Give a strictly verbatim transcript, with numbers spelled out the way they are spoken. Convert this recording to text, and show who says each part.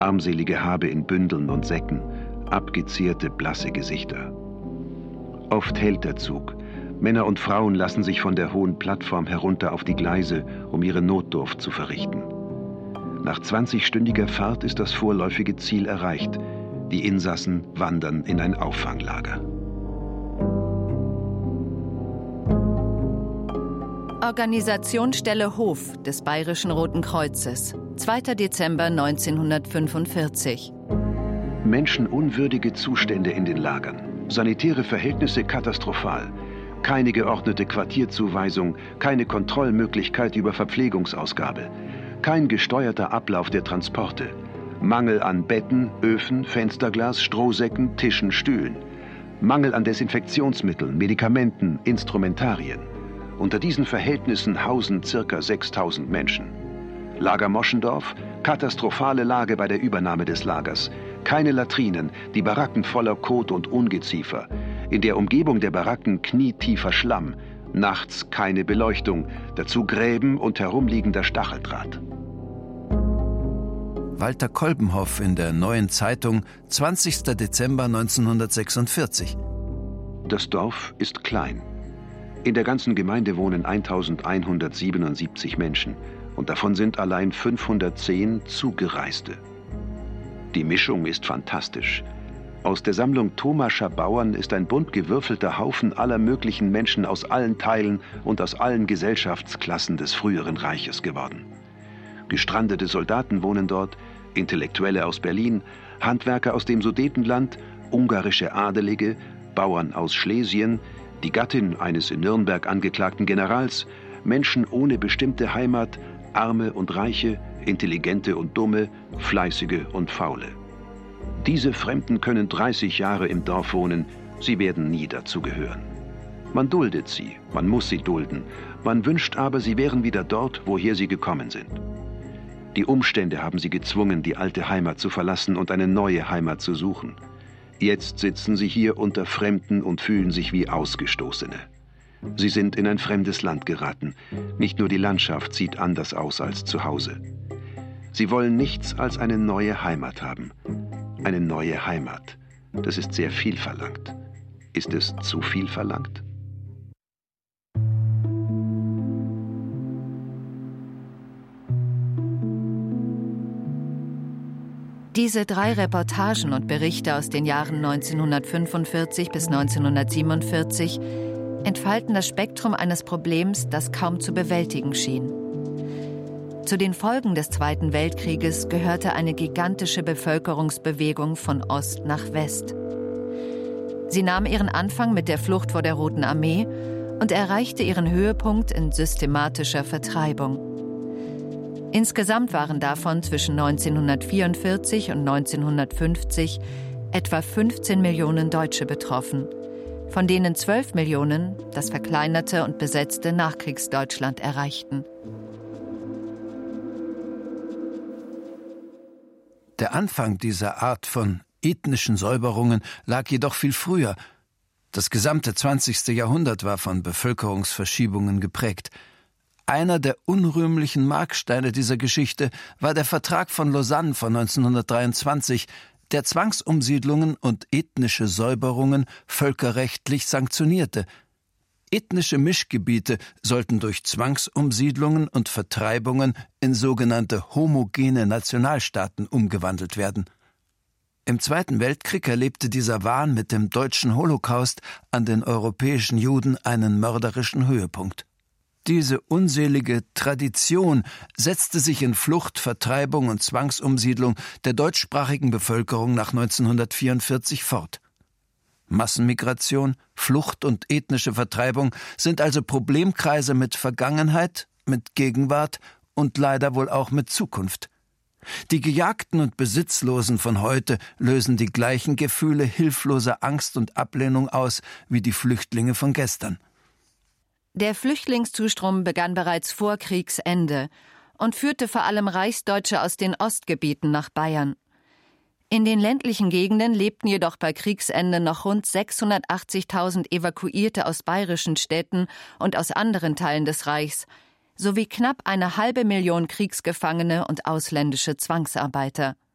Speaker 1: Armselige Habe in Bündeln und Säcken, abgezehrte, blasse Gesichter. Oft hält der Zug. Männer und Frauen lassen sich von der hohen Plattform herunter auf die Gleise, um ihre Notdurft zu verrichten. Nach zwanzigstündiger Fahrt ist das vorläufige Ziel erreicht. Die Insassen wandern in ein Auffanglager.
Speaker 2: Organisationsstelle Hof des Bayerischen Roten Kreuzes, zweiter Dezember neunzehnhundertfünfundvierzig.
Speaker 1: Menschenunwürdige Zustände in den Lagern, sanitäre Verhältnisse katastrophal, keine geordnete Quartierzuweisung, keine Kontrollmöglichkeit über Verpflegungsausgabe, kein gesteuerter Ablauf der Transporte, Mangel an Betten, Öfen, Fensterglas, Strohsäcken, Tischen, Stühlen, Mangel an Desinfektionsmitteln, Medikamenten, Instrumentarien. Unter diesen Verhältnissen hausen ca. sechstausend Menschen. Lager Moschendorf, katastrophale Lage bei der Übernahme des Lagers. Keine Latrinen, die Baracken voller Kot und Ungeziefer. In der Umgebung der Baracken knietiefer Schlamm. Nachts keine Beleuchtung, dazu Gräben und herumliegender Stacheldraht.
Speaker 3: Walter Kolbenhoff in der Neuen Zeitung, zwanzigster Dezember neunzehnhundertsechsundvierzig.
Speaker 1: Das Dorf ist klein. In der ganzen Gemeinde wohnen eintausendeinhundertsiebenundsiebzig Menschen und davon sind allein fünfhundertzehn Zugereiste. Die Mischung ist fantastisch. Aus der Sammlung Thomascher Bauern ist ein bunt gewürfelter Haufen aller möglichen Menschen aus allen Teilen und aus allen Gesellschaftsklassen des früheren Reiches geworden. Gestrandete Soldaten wohnen dort, Intellektuelle aus Berlin, Handwerker aus dem Sudetenland, ungarische Adelige, Bauern aus Schlesien, die Gattin eines in Nürnberg angeklagten Generals, Menschen ohne bestimmte Heimat, Arme und Reiche, Intelligente und Dumme, Fleißige und Faule. Diese Fremden können dreißig Jahre im Dorf wohnen, sie werden nie dazugehören. Man duldet sie, man muss sie dulden, man wünscht aber, sie wären wieder dort, woher sie gekommen sind. Die Umstände haben sie gezwungen, die alte Heimat zu verlassen und eine neue Heimat zu suchen. Jetzt sitzen sie hier unter Fremden und fühlen sich wie Ausgestoßene. Sie sind in ein fremdes Land geraten. Nicht nur die Landschaft sieht anders aus als zu Hause. Sie wollen nichts als eine neue Heimat haben. Eine neue Heimat. Das ist sehr viel verlangt. Ist es zu viel verlangt?
Speaker 2: Diese drei Reportagen und Berichte aus den Jahren neunzehnhundertfünfundvierzig bis neunzehnhundertsiebenundvierzig entfalten das Spektrum eines Problems, das kaum zu bewältigen schien. Zu den Folgen des Zweiten Weltkrieges gehörte eine gigantische Bevölkerungsbewegung von Ost nach West. Sie nahm ihren Anfang mit der Flucht vor der Roten Armee und erreichte ihren Höhepunkt in systematischer Vertreibung. Insgesamt waren davon zwischen neunzehnhundertvierundvierzig und neunzehnhundertfünfzig etwa fünfzehn Millionen Deutsche betroffen, von denen zwölf Millionen das verkleinerte und besetzte Nachkriegsdeutschland erreichten.
Speaker 3: Der Anfang dieser Art von ethnischen Säuberungen lag jedoch viel früher. Das gesamte zwanzigste Jahrhundert war von Bevölkerungsverschiebungen geprägt. Einer der unrühmlichen Marksteine dieser Geschichte war der Vertrag von Lausanne von neunzehnhundertdreiundzwanzig, der Zwangsumsiedlungen und ethnische Säuberungen völkerrechtlich sanktionierte. Ethnische Mischgebiete sollten durch Zwangsumsiedlungen und Vertreibungen in sogenannte homogene Nationalstaaten umgewandelt werden. Im Zweiten Weltkrieg erlebte dieser Wahn mit dem deutschen Holocaust an den europäischen Juden einen mörderischen Höhepunkt. Diese unselige Tradition setzte sich in Flucht, Vertreibung und Zwangsumsiedlung der deutschsprachigen Bevölkerung nach neunzehnhundertvierundvierzig fort. Massenmigration, Flucht und ethnische Vertreibung sind also Problemkreise mit Vergangenheit, mit Gegenwart und leider wohl auch mit Zukunft. Die Gejagten und Besitzlosen von heute lösen die gleichen Gefühle hilfloser Angst und Ablehnung aus wie die Flüchtlinge von gestern.
Speaker 2: Der Flüchtlingszustrom begann bereits vor Kriegsende und führte vor allem Reichsdeutsche aus den Ostgebieten nach Bayern. In den ländlichen Gegenden lebten jedoch bei Kriegsende noch rund sechshundertachtzigtausend Evakuierte aus bayerischen Städten und aus anderen Teilen des Reichs, sowie knapp eine halbe Million Kriegsgefangene und ausländische Zwangsarbeiter.